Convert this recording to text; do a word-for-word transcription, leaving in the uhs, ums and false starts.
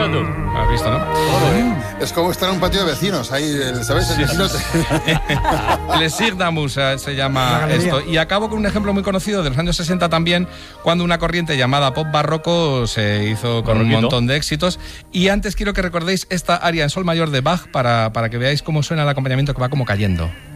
Mira tú. ¿Has visto, no? Es como estar en un patio de vecinos, ahí, ¿sabes? El vecino te- Plaisir d'amour se, se llama esto. Y acabo con un ejemplo muy conocido de los años sesenta también, cuando una corriente llamada pop barroco se hizo con Barroquito. un montón de éxitos. Y antes quiero que recordéis esta aria en sol mayor de Bach para, para que veáis cómo suena el acompañamiento, que va como cayendo.